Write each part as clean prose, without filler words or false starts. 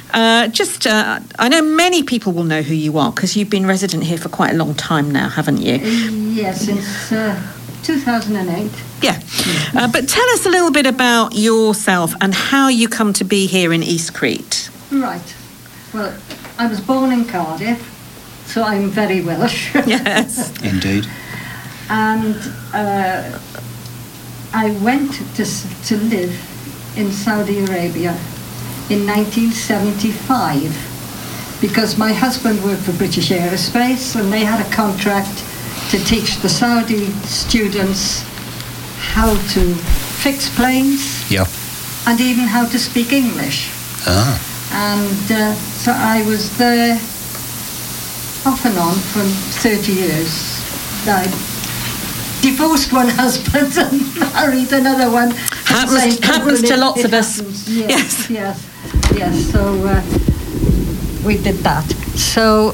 I know many people will know who you are because you've been resident here for quite a long time now, haven't you? Yes, since 2008. Yeah. But tell us a little bit about yourself and how you come to be here in East Crete. Right. Well, I was born in Cardiff, so I'm very Welsh. Yes. Indeed. And I went to live in Saudi Arabia in 1975 because my husband worked for British Aerospace and they had a contract to teach the Saudi students how to fix planes and even how to speak English. And so I was there off and on for 30 years. I divorced one husband and married another one. Happens to lots of us. Yes. So we did that. So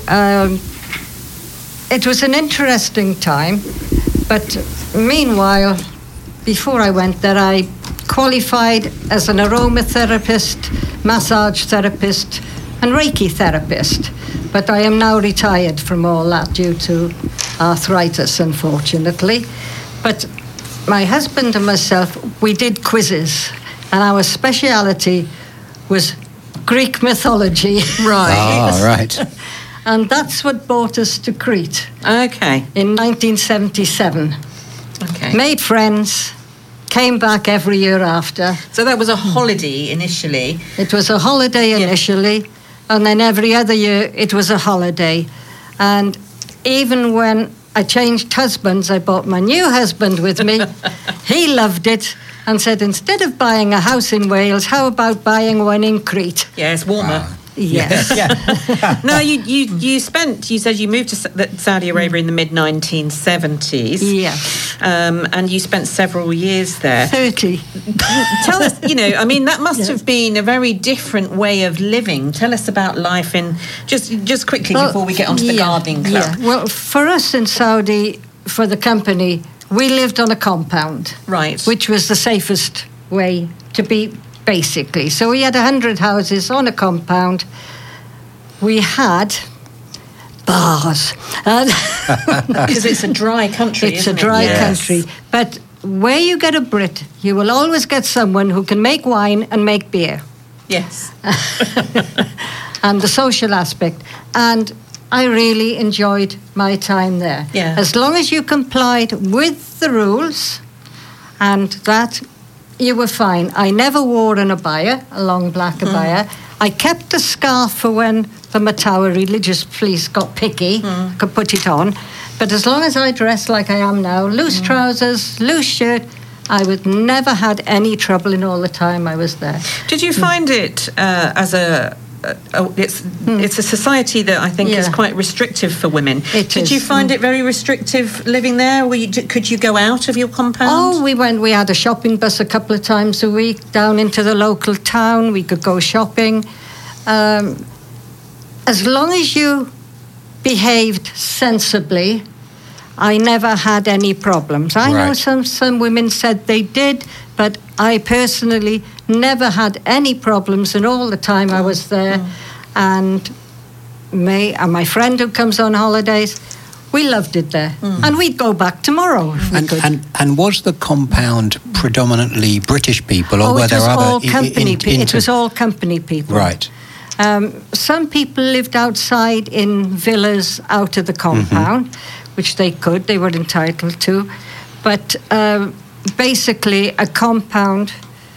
it was an interesting time, but meanwhile, before I went there, I qualified as an aromatherapist, massage therapist, and Reiki therapist. But I am now retired from all that due to arthritis, unfortunately. But my husband and myself, we did quizzes, and our speciality was Greek mythology. Right. Right. And that's what brought us to Crete. Okay. In 1977. Okay. Made friends, came back every year after. So that was a holiday initially. It was a holiday initially, and then every other year it was a holiday. And even when I changed husbands, I brought my new husband with me. He loved it and said, instead of buying a house in Wales, how about buying one in Crete? Yeah, it's warmer. Yes. No, you said you moved to Saudi Arabia in the mid-1970s. Yes. And you spent several years there. 30. Tell us, that must have been a very different way of living. Tell us about life in, just quickly before we get onto the gardening club. Yeah. Well, for us in Saudi, for the company, we lived on a compound. Right. Which was the safest way to be, basically. So we had 100 houses on a compound. We had bars. Because it's a dry country, It's a dry country. But where you get a Brit, you will always get someone who can make wine and make beer. Yes. And the social aspect. And I really enjoyed my time there. Yeah. As long as you complied with the rules and that, you were fine. I never wore an abaya, a long black abaya. I kept a scarf for when the Matawa religious police got picky. I could put it on. But as long as I dressed like I am now, loose trousers, loose shirt, I would never had any trouble in all the time I was there. Did you find it as it's a society that I think is quite restrictive for women. Did you find it very restrictive living there? Could you go out of your compound? Oh, we had a shopping bus a couple of times a week down into the local town. We could go shopping. As long as you behaved sensibly, I never had any problems. I know some women said they did, but I personally never had any problems in all the time I was there. And my friend who comes on holidays, we loved it there. And we'd go back tomorrow if we could. And was the compound predominantly British people, or were there other... It was all company people. Right. Some people lived outside in villas out of the compound, which they were entitled to. But basically a compound,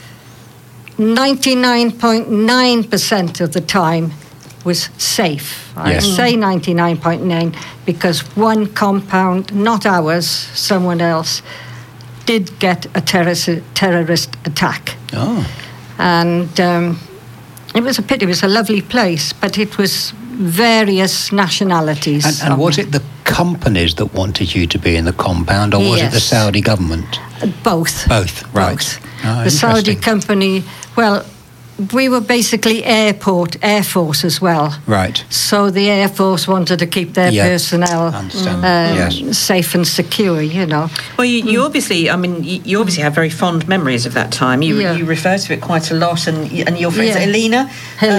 99.9% of the time was safe. I say 99.9 because one compound, not ours, someone else, did get a terrorist attack. Oh. And it was a pity. It was a lovely place, but it was various nationalities. And was it the companies that wanted you to be in the compound, or was it the Saudi government? Both. Both, right. Both. Oh, the Saudi company, well, we were basically Air Force as well. Right. So the Air Force wanted to keep their personnel safe and secure, Well, you obviously, you obviously have very fond memories of that time. You refer to it quite a lot, and your friend, Helena?